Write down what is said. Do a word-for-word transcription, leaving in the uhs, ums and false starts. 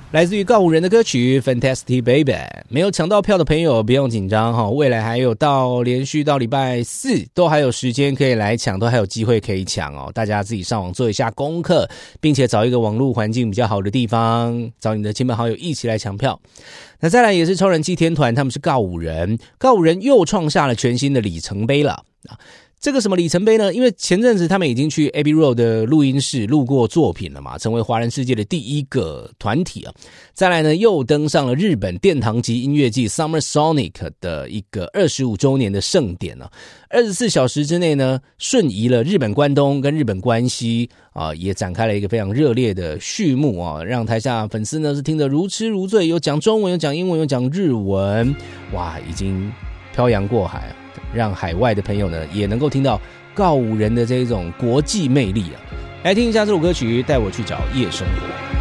来自于告五人的歌曲 Fantastic Baby。 没有抢到票的朋友不用紧张，未来还有到连续到礼拜四都还有时间可以来抢，都还有机会可以抢哦。大家自己上网做一下功课，并且找一个网络环境比较好的地方，找你的亲朋好友一起来抢票。那再来也是超人气天团，他们是告五人，告五人又创下了全新的里程碑了。这个什么里程碑呢？因为前阵子他们已经去 Abbey Road 的录音室录过作品了嘛，成为华人世界的第一个团体啊。再来呢，又登上了日本殿堂级音乐季 Summer Sonic 的一个二十五周年的盛典啊。二十四小时之内呢，瞬移了日本关东跟日本关西啊，也展开了一个非常热烈的序幕啊，让台下粉丝呢是听得如痴如醉，有讲中文，有讲英文，有讲日文，哇，已经漂洋过海啊。让海外的朋友呢也能够听到告五人的这种国际魅力啊！来听一下这首歌曲，带我去找夜生活。